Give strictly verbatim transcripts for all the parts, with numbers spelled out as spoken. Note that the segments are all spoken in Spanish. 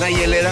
una hielera.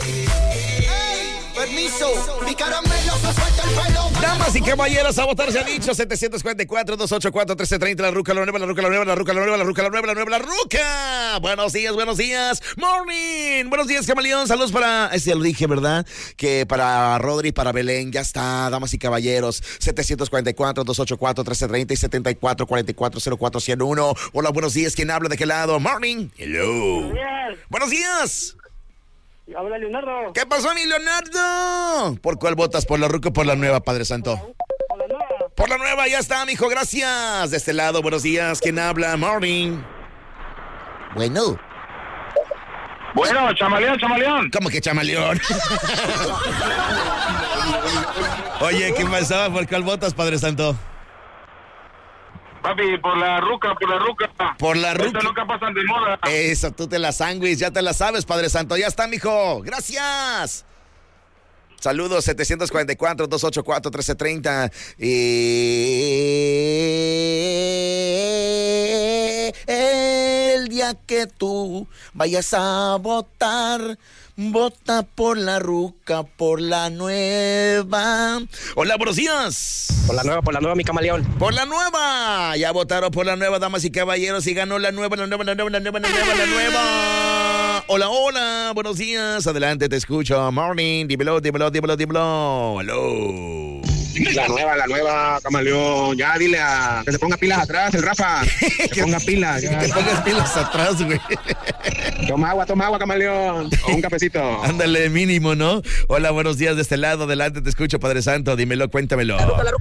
Permiso, mi caramelo se suelta el pelo. Damas y caballeros, a votar se ha dicho. setecientos cuarenta y cuatro, doscientos ochenta y cuatro, trece treinta. La ruca, la nueva, la ruca, la nueva, la ruca, la nueva, la ruca, la nueva, la nueva, la ruca. Buenos días, buenos días. Morning. Buenos días, camaleón. Saludos para, ese ya lo dije, ¿verdad? Que para Rodri, para Belén, ya está. Damas y caballeros, setecientos cuarenta y cuatro, doscientos ochenta y cuatro, trece treinta y setenta y cuatro, cuarenta y cuatro, cero cuatro, ciento uno. Hola, buenos días. ¿Quién habla? ¿De qué lado? Morning. Hello. Buenos días. Buenos días. Habla Leonardo. ¿Qué pasó, mi Leonardo? ¿Por cuál votas? ¿Por la ruca o por la nueva, Padre Santo? Por la nueva. Por la nueva, ya está, mijo, gracias. De este lado, buenos días. ¿Quién habla? Morning. Bueno. Bueno, chamaleón, chamaleón. ¿Cómo que chamaleón? Oye, ¿qué pasó? ¿Por cuál votas, Padre Santo? Papi, por la ruca, por la ruca. Por la ruca. Estas nunca pasan de moda. Eso, tú te la sándwich, ya te la sabes, Padre Santo. Ya está, mijo. Gracias. Saludos, setecientos cuarenta y cuatro, doscientos ochenta y cuatro, trece treinta. Y el día que tú vayas a votar, vota por la ruca, por la nueva. Hola, buenos días. Por la nueva, por la nueva, mi camaleón. Por la nueva. Ya votaron por la nueva, damas y caballeros, y ganó la nueva, la nueva, la nueva, la nueva, la nueva, la nueva. Hola, hola, buenos días. Adelante, te escucho. Morning, dímelo, dímelo, dímelo, dímelo. Hello. La nueva, la nueva, camaleón. Ya dile a que se ponga pilas atrás, el Rafa. Que se ponga pilas. Ya. Que pongas pilas atrás, güey. Toma agua, toma agua, camaleón. O un cafecito. Ándale, mínimo, ¿no? Hola, buenos días de este lado. Adelante, te escucho, Padre Santo. Dímelo, cuéntamelo.